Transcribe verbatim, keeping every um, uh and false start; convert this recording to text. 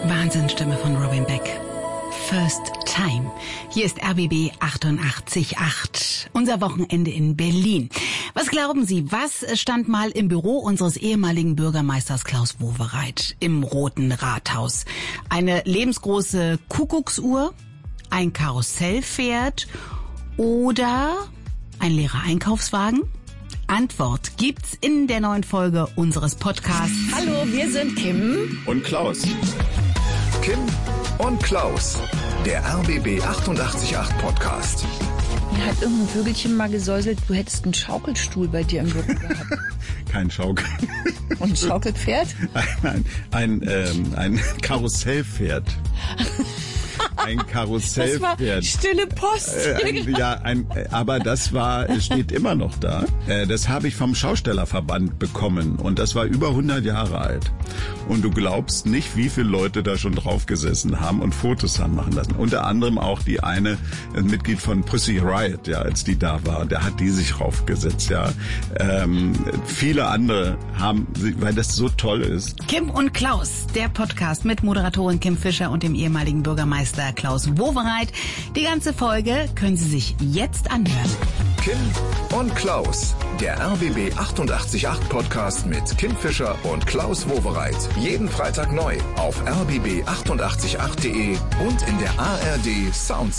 Wahnsinnsstimme von Robin Beck. First Time. Hier ist R B B achtundachtzig Komma acht. Unser Wochenende in Berlin. Was glauben Sie, was stand mal im Büro unseres ehemaligen Bürgermeisters Klaus Wowereit im Roten Rathaus? Eine lebensgroße Kuckucksuhr, ein Karussellpferd oder ein leerer Einkaufswagen? Antwort gibt's in der neuen Folge unseres Podcasts. Hallo, wir sind Kim und Klaus. Kim und Klaus, der R B B achtundachtzig Komma acht Podcast. Mir hat irgendein Vögelchen mal gesäuselt, du hättest einen Schaukelstuhl bei dir im Büro gehabt. Kein Schaukel. Und ein Schaukelpferd? Nein, ein, ein, ähm, ein Karussellpferd. Ein Karussellpferd. Das war stille Post. Äh, ein, ja, ein, aber das war, steht immer noch da. Äh, das habe ich vom Schaustellerverband bekommen und das war über hundert Jahre alt. Und du glaubst nicht, wie viele Leute da schon drauf gesessen haben und Fotos haben machen lassen. Unter anderem auch die eine, ein Mitglied von Pussy Riot, ja, als die da war, der hat die sich draufgesetzt, ja. Ähm, viele andere haben, weil das so toll ist. Kim und Klaus, der Podcast mit Moderatorin Kim Fischer und dem ehemaligen Bürgermeister Klaus Wowereit. Die ganze Folge können Sie sich jetzt anhören. Kim und Klaus, der R B B achtundachtzig Komma acht Podcast mit Kim Fischer und Klaus Wowereit. Jeden Freitag neu auf r b b achtundachtzig Komma acht punkt de und in der A R D Sound